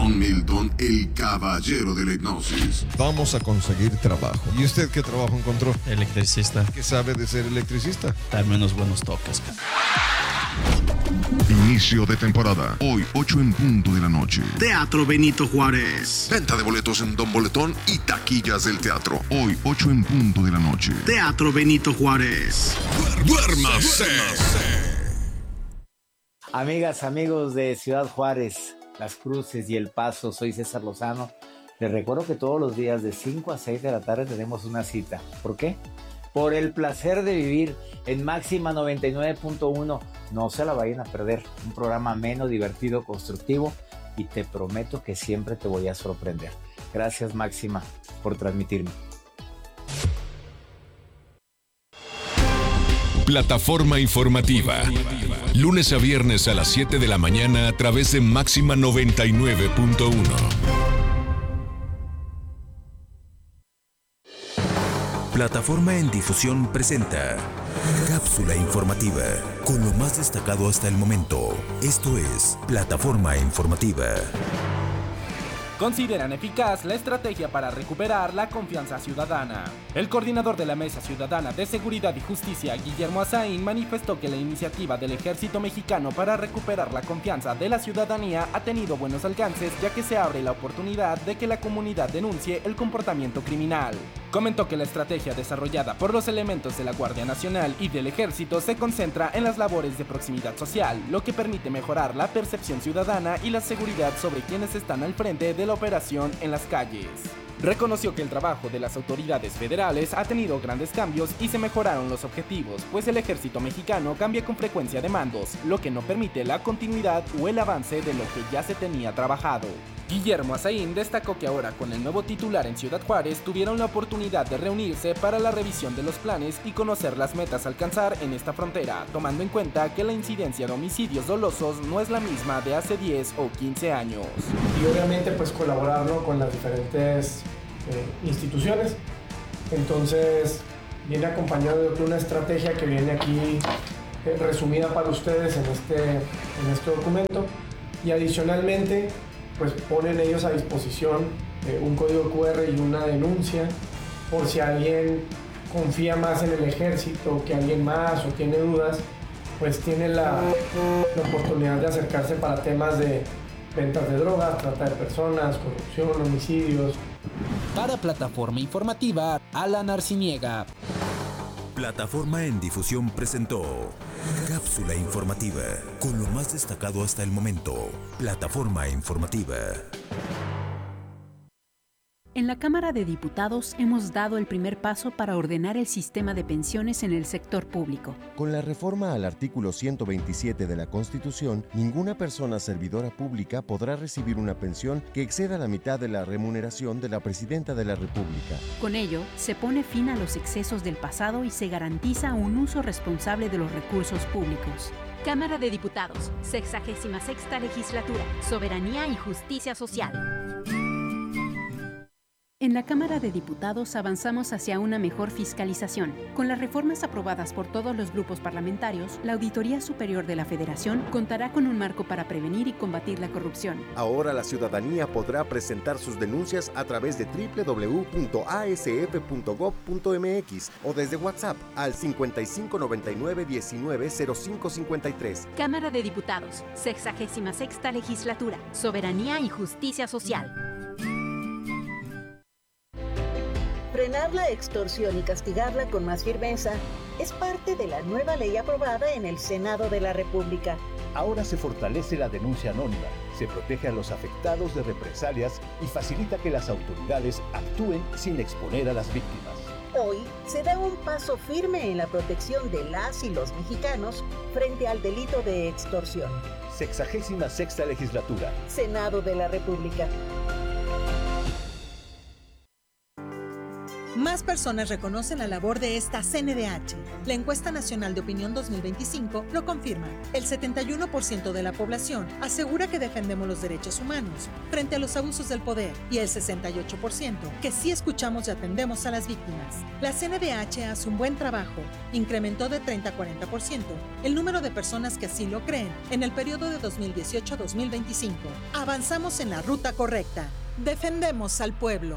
Don Milton, el caballero de la hipnosis. Vamos a conseguir trabajo. ¿Y usted qué trabajo encontró? Electricista. ¿Qué sabe de ser electricista? Darme unos buenos toques. Inicio de temporada. Hoy, 8 en punto de la noche. Teatro Benito Juárez. Venta de boletos en Don Boletón y taquillas del teatro. Hoy, 8 en punto de la noche. Teatro Benito Juárez. ¡Duérmase! Amigas, amigos de Ciudad Juárez, Las Cruces y El Paso, soy César Lozano. Les recuerdo que todos los días de 5 a 6 de la tarde tenemos una cita. ¿Por qué? Por el placer de vivir en Máxima 99.1. No se la vayan a perder. Un programa ameno, divertido, constructivo y te prometo que siempre te voy a sorprender. Gracias, Máxima, por transmitirme. Plataforma informativa. Lunes a viernes a las 7 de la mañana a través de Máxima 99.1. Plataforma en Difusión presenta Cápsula informativa, con lo más destacado hasta el momento. Esto es Plataforma informativa. Consideran eficaz la estrategia para recuperar la confianza ciudadana. El coordinador de la Mesa Ciudadana de Seguridad y Justicia, Guillermo Azaín, manifestó que la iniciativa del Ejército Mexicano para recuperar la confianza de la ciudadanía ha tenido buenos alcances, ya que se abre la oportunidad de que la comunidad denuncie el comportamiento criminal. Comentó que la estrategia desarrollada por los elementos de la Guardia Nacional y del Ejército se concentra en las labores de proximidad social, lo que permite mejorar la percepción ciudadana y la seguridad sobre quienes están al frente de la operación en las calles. Reconoció que el trabajo de las autoridades federales ha tenido grandes cambios y se mejoraron los objetivos, pues el ejército mexicano cambia con frecuencia de mandos, lo que no permite la continuidad o el avance de lo que ya se tenía trabajado. Guillermo Azaín destacó que ahora con el nuevo titular en Ciudad Juárez tuvieron la oportunidad de reunirse para la revisión de los planes y conocer las metas a alcanzar en esta frontera, tomando en cuenta que la incidencia de homicidios dolosos no es la misma de hace 10 o 15 años. Y obviamente pues colaborar, ¿no?, con las diferentes instituciones. Entonces viene acompañado de una estrategia que viene aquí resumida para ustedes en este documento, y adicionalmente pues ponen ellos a disposición un código QR y una denuncia por si alguien confía más en el ejército que alguien más o tiene dudas, pues tiene la oportunidad de acercarse para temas de ventas de drogas, trata de personas, corrupción, homicidios. Para Plataforma Informativa, Alan Arciniega. Plataforma en Difusión presentó Cápsula informativa, con lo más destacado hasta el momento. Plataforma informativa. En la Cámara de Diputados hemos dado el primer paso para ordenar el sistema de pensiones en el sector público. Con la reforma al artículo 127 de la Constitución, ninguna persona servidora pública podrá recibir una pensión que exceda la mitad de la remuneración de la Presidenta de la República. Con ello, se pone fin a los excesos del pasado y se garantiza un uso responsable de los recursos públicos. Cámara de Diputados, 66ª Legislatura, Soberanía y Justicia Social. En la Cámara de Diputados avanzamos hacia una mejor fiscalización. Con las reformas aprobadas por todos los grupos parlamentarios, la Auditoría Superior de la Federación contará con un marco para prevenir y combatir la corrupción. Ahora la ciudadanía podrá presentar sus denuncias a través de www.asf.gov.mx o desde WhatsApp al 5599190553. Cámara de Diputados, 66ª Legislatura, Soberanía y Justicia Social. Frenar la extorsión y castigarla con más firmeza es parte de la nueva ley aprobada en el Senado de la República. Ahora se fortalece la denuncia anónima, se protege a los afectados de represalias y facilita que las autoridades actúen sin exponer a las víctimas. Hoy se da un paso firme en la protección de las y los mexicanos frente al delito de extorsión. 66ª Legislatura. Senado de la República. Más personas reconocen la labor de esta CNDH. La encuesta nacional de opinión 2025 lo confirma. El 71% de la población asegura que defendemos los derechos humanos frente a los abusos del poder y el 68% que sí escuchamos y atendemos a las víctimas. La CNDH hace un buen trabajo. Incrementó de 30 a 40% el número de personas que así lo creen en el periodo de 2018 a 2025. Avanzamos en la ruta correcta. Defendemos al pueblo.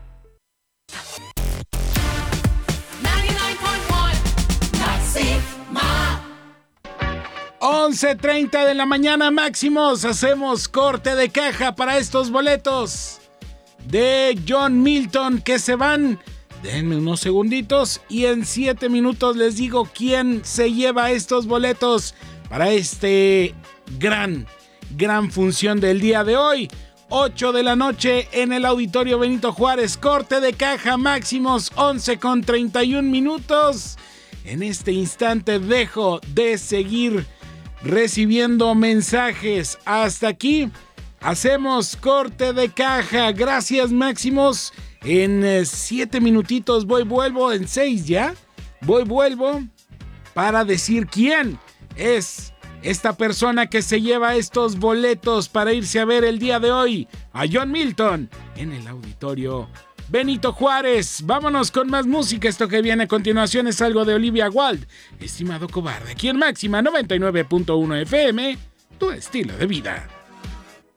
11:30 de la mañana, Máximos. Hacemos corte de caja para estos boletos de John Milton que se van. Denme unos segunditos y en 7 minutos les digo quién se lleva estos boletos para este gran función del día de hoy. 8 de la noche en el Auditorio Benito Juárez. Corte de caja, Máximos, 11:31 minutos. En este instante dejo de seguir recibiendo mensajes. Hasta aquí hacemos corte de caja. Gracias, Máximos. En 7 minutitos vuelvo. En 6 ya. Vuelvo para decir quién es esta persona que se lleva estos boletos para irse a ver el día de hoy a John Milton en el Auditorio Benito Juárez. Vámonos con más música. Esto que viene a continuación es algo de Olivia Wilde. Estimado cobarde, aquí en Máxima 99.1 FM, tu estilo de vida.